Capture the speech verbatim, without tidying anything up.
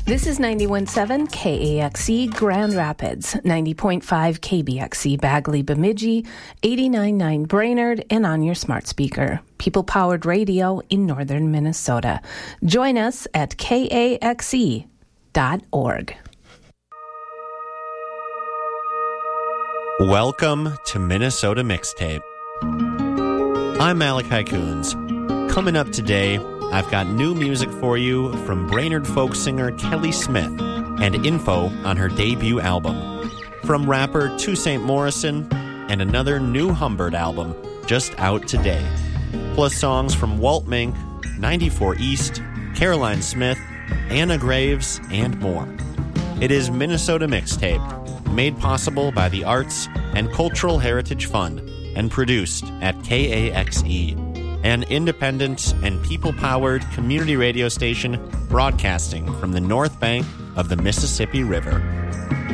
This is ninety-one point seven K A X E Grand Rapids, ninety point five K B X E Bagley Bemidji, eighty-nine point nine Brainerd, and on your smart speaker. People-powered radio in northern Minnesota. Join us at K A X E dot org. Welcome to Minnesota Mixtape. I'm Malachi Coons. Coming up today, I've got new music for you from Brainerd folk singer Kelly Smith and info on her debut album. From rapper Toussaint Morrison and another new Humbird album just out today. Plus songs from Walt Mink, ninety-four East, Caroline Smith, Anna Graves, and more. It is Minnesota Mixtape, made possible by the Arts and Cultural Heritage Fund and produced at K A X E. An independent and people-powered community radio station broadcasting from the north bank of the Mississippi River.